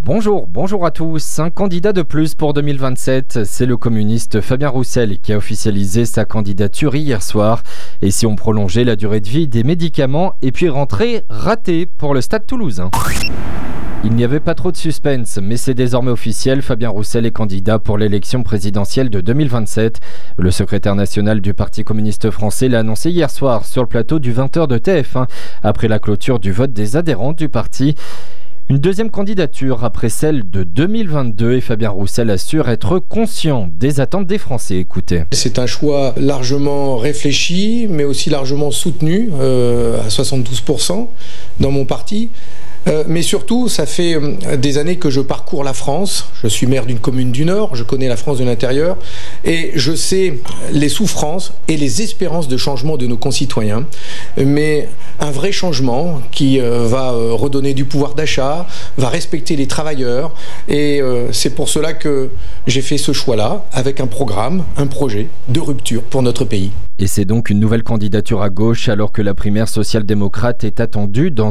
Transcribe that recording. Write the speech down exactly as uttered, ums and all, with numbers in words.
Bonjour, bonjour à tous. Un candidat de plus pour deux mille vingt-sept, c'est le communiste Fabien Roussel qui a officialisé sa candidature hier soir. Et si on prolongeait la durée de vie des médicaments et puis rentrée ratée pour le Stade toulousain. Il n'y avait pas trop de suspense, mais c'est désormais officiel, Fabien Roussel est candidat pour l'élection présidentielle de deux mille vingt-sept. Le secrétaire national du Parti communiste français l'a annoncé hier soir sur le plateau du vingt heures de T F un, après la clôture du vote des adhérents du parti. Une deuxième candidature après celle de deux mille vingt-deux et Fabien Roussel assure être conscient des attentes des Français. Écoutez. C'est un choix largement réfléchi, mais aussi largement soutenu, euh, à soixante-douze pour cent dans mon parti. Euh, mais surtout, ça fait euh, des années que je parcours la France. Je suis maire d'une commune du Nord, je connais la France de l'intérieur et je sais les souffrances et les espérances de changement de nos concitoyens. Mais un vrai changement qui euh, va euh, redonner du pouvoir d'achat, va respecter les travailleurs et euh, c'est pour cela que j'ai fait ce choix-là avec un programme, un projet de rupture pour notre pays. Et c'est donc une nouvelle candidature à gauche alors que la primaire social-démocrate est attendue dans